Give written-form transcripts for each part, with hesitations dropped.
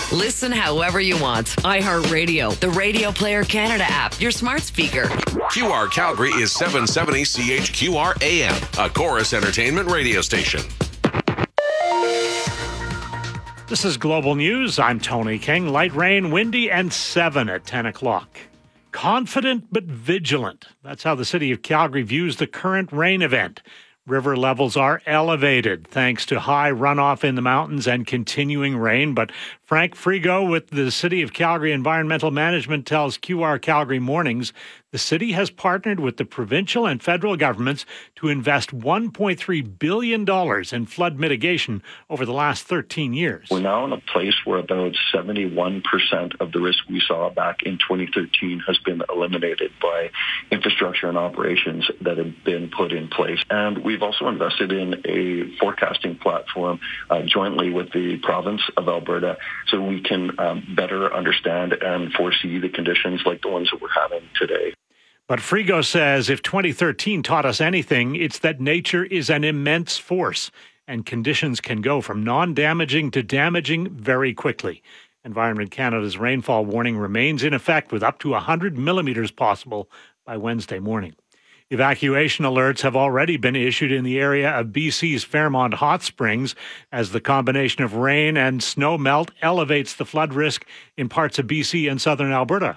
Listen however you want. iHeartRadio, the Radio Player Canada app, your smart speaker. QR Calgary is 770 CHQR AM, a Chorus Entertainment radio station. This is Global News. I'm Tony King. Light rain, windy, and 7 at 10 o'clock. Confident but vigilant. That's how the city of Calgary views the current rain event. River levels are elevated thanks to high runoff in the mountains and continuing rain. But Frank Frigo with the City of Calgary Environmental Management tells QR Calgary Mornings the city has partnered with the provincial and federal governments to invest $1.3 billion in flood mitigation over the last 13 years. We're now in a place where about 71% of the risk we saw back in 2013 has been eliminated by infrastructure and operations that have been put in place. And we've also invested in a forecasting platform jointly with the province of Alberta so we can better understand and foresee the conditions like the ones that we're having today. But Frigo says if 2013 taught us anything, it's that nature is an immense force and conditions can go from non-damaging to damaging very quickly. Environment Canada's rainfall warning remains in effect with up to 100 millimeters possible by Wednesday morning. Evacuation alerts have already been issued in the area of BC's Fairmont Hot Springs as the combination of rain and snow melt elevates the flood risk in parts of BC and southern Alberta.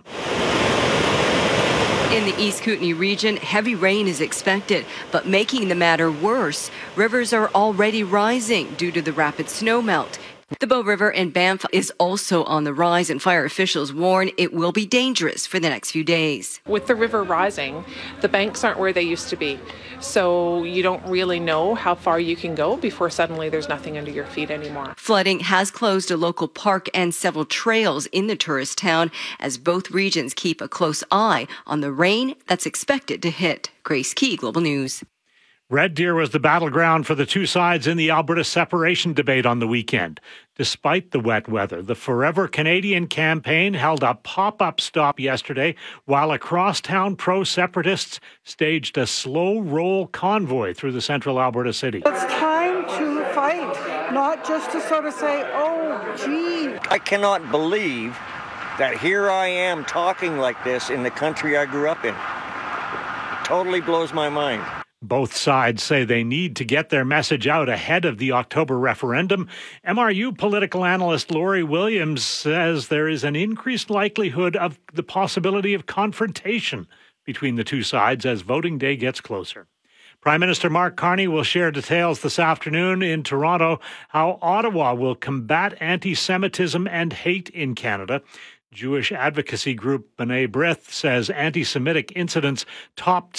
In the East Kootenay region, heavy rain is expected, but making the matter worse, rivers are already rising due to the rapid snowmelt. The Bow River in Banff is also on the rise, and fire officials warn it will be dangerous for the next few days. With the river rising, the banks aren't where they used to be, so you don't really know how far you can go before suddenly there's nothing under your feet anymore. Flooding has closed a local park and several trails in the tourist town as both regions keep a close eye on the rain that's expected to hit. Grace Key, Global News. Red Deer was the battleground for the two sides in the Alberta separation debate on the weekend. Despite the wet weather, the Forever Canadian campaign held a pop-up stop yesterday while across-town pro-separatists staged a slow-roll convoy through the central Alberta city. It's time to fight, not just to sort of say, oh, gee. I cannot believe that here I am talking like this in the country I grew up in. It totally blows my mind. Both sides say they need to get their message out ahead of the October referendum. MRU political analyst Laurie Williams says there is an increased likelihood of the possibility of confrontation between the two sides as voting day gets closer. Prime Minister Mark Carney will share details this afternoon in Toronto how Ottawa will combat anti-Semitism and hate in Canada. Jewish advocacy group B'nai B'rith says anti-Semitic incidents topped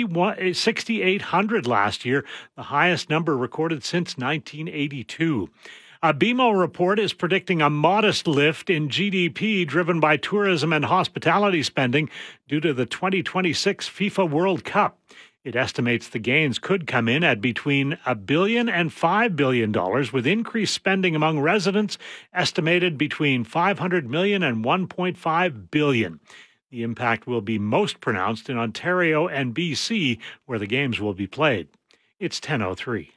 6,800 last year, the highest number recorded since 1982. A BMO report is predicting a modest lift in GDP driven by tourism and hospitality spending due to the 2026 FIFA World Cup. It estimates the gains could come in at between $1 billion and $5 billion, with increased spending among residents estimated between $500 million and $1.5 billion. The impact will be most pronounced in Ontario and BC, where the games will be played. It's 10:03.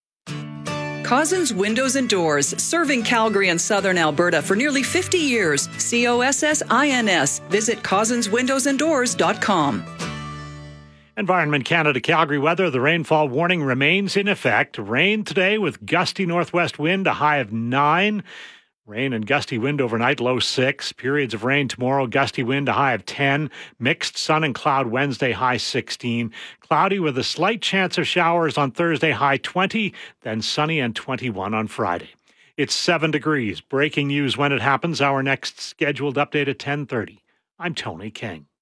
Cozzens Windows and Doors, serving Calgary and southern Alberta for nearly 50 years. COSSINS. Visit CozzensWindowsandDoors.com. Environment Canada Calgary weather. The rainfall warning remains in effect. Rain today with gusty northwest wind, a high of 9. Rain and gusty wind overnight, low 6. Periods of rain tomorrow, gusty wind, a high of 10. Mixed sun and cloud Wednesday, high 16. Cloudy with a slight chance of showers on Thursday, high 20. Then sunny and 21 on Friday. It's 7 degrees. Breaking news when it happens. Our next scheduled update at 10:30. I'm Tony King.